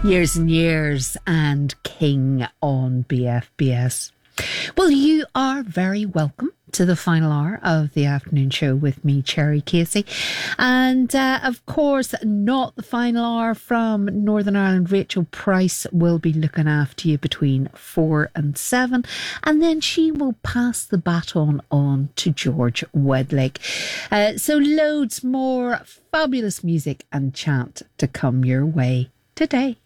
Years and Years and King on BFBS. Well, you are very welcome to the final hour of the afternoon show with me, Cherry Casey. And of course, not the final hour from Northern Ireland. Rachel Price will be looking after you between 4 and 7. And then she will pass the baton on to George Wedlake. So loads more fabulous music and chat to come your way today.